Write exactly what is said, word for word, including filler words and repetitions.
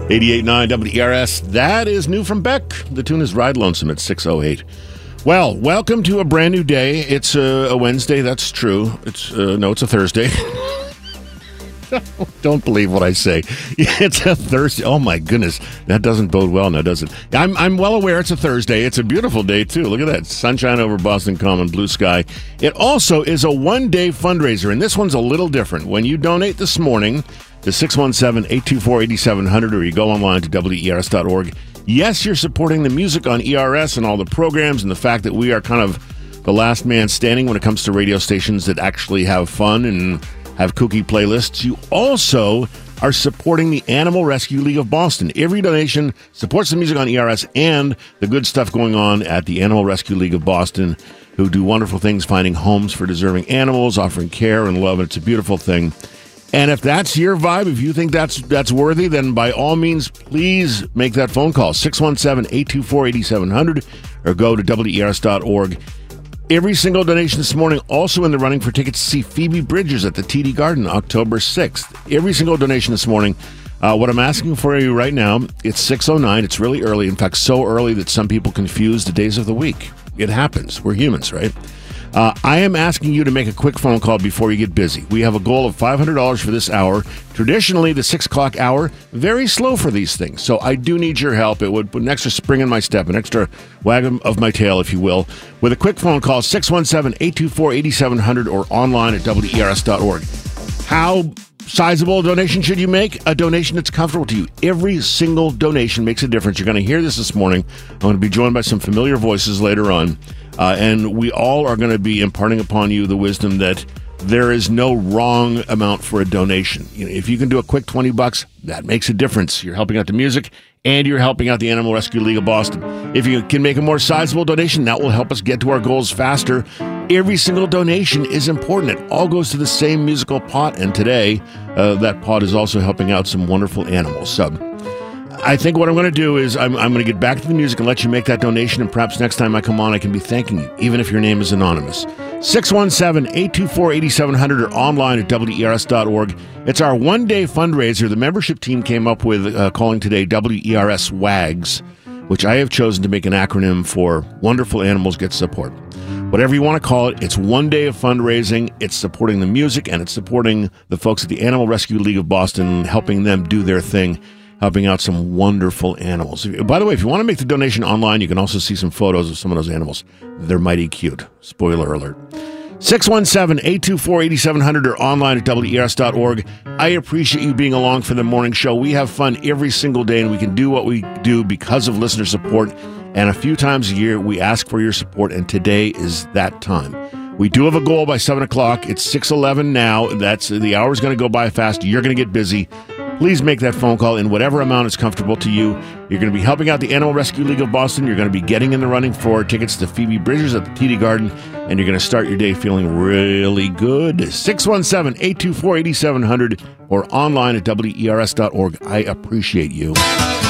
eighty-eight point nine W E R S. That is new from Beck. The tune is Ride Lonesome at six oh eight. Well, welcome to a brand new day. It's a, a Wednesday, that's true. It's uh, No, it's a Thursday. Don't believe what I say. It's a Thursday. Oh, my goodness. That doesn't bode well now, does it? I'm, I'm well aware it's a Thursday. It's a beautiful day, too. Look at that. Sunshine over Boston Common, blue sky. It also is a one-day fundraiser, and this one's a little different. When you donate this morning to six one seven, eight two four, eight seven zero zero or you go online to W E R S dot org, yes, you're supporting the music on E R S and all the programs and the fact that we are kind of the last man standing when it comes to radio stations that actually have fun and have kooky playlists. You also are supporting the Animal Rescue League of Boston. Every donation supports the music on E R S and the good stuff going on at the Animal Rescue League of Boston, who do wonderful things finding homes for deserving animals, offering care and love. It's a beautiful thing. And if that's your vibe, if you think that's that's worthy, then by all means, please make that phone call, six one seven, eight two four, eight seven zero zero, or go to W E R S dot org. Every single donation this morning also in the running for tickets to see Phoebe Bridgers at the T D Garden October sixth. Every single donation this morning. Uh, what I'm asking for you right now, it's six oh nine. It's really early. In fact, so early that some people confuse the days of the week. It happens. We're humans, right? Uh, I am asking you to make a quick phone call before you get busy. We have a goal of five hundred dollars for this hour. Traditionally, the six o'clock hour, very slow for these things. So I do need your help. It would put an extra spring in my step, an extra wag of my tail, if you will. With a quick phone call, six one seven, eight two four, eight seven zero zero or online at W E R S dot org. How sizable a donation should you make? A donation that's comfortable to you. Every single donation makes a difference. You're going to hear this this morning. I'm going to be joined by some familiar voices later on. Uh, and we all are going to be imparting upon you the wisdom that there is no wrong amount for a donation. You know, if you can do a quick twenty bucks, that makes a difference. You're helping out the music and you're helping out the Animal Rescue League of Boston. If you can make a more sizable donation, that will help us get to our goals faster. Every single donation is important. It all goes to the same musical pot. And today, uh, that pot is also helping out some wonderful animals. So I think what I'm going to do is I'm, I'm going to get back to the music and let you make that donation, and perhaps next time I come on, I can be thanking you, even if your name is anonymous. six one seven, eight two four, eight seven zero zero or online at W E R S dot org. It's our one-day fundraiser the membership team came up with, uh, calling today W E R S WAGS, which I have chosen to make an acronym for Wonderful Animals Get Support. Whatever you want to call it, it's one day of fundraising. It's supporting the music, and it's supporting the folks at the Animal Rescue League of Boston, helping them do their thing, helping out some wonderful animals. By the way, if you want to make the donation online, you can also see some photos of some of those animals. They're mighty cute. Spoiler alert. six one seven, eight two four, eight seven zero zero or online at W E R S dot org. I appreciate you being along for the morning show. We have fun every single day, and we can do what we do because of listener support. And a few times a year, we ask for your support, and today is that time. We do have a goal by seven o'clock. It's six eleven now. That's the hour's going to go by fast. You're going to get busy. Please make that phone call in whatever amount is comfortable to you. You're going to be helping out the Animal Rescue League of Boston. You're going to be getting in the running for tickets to Phoebe Bridgers at the T D Garden, and you're going to start your day feeling really good. six one seven, eight two four, eight seven zero zero or online at W E R S dot org. I appreciate you.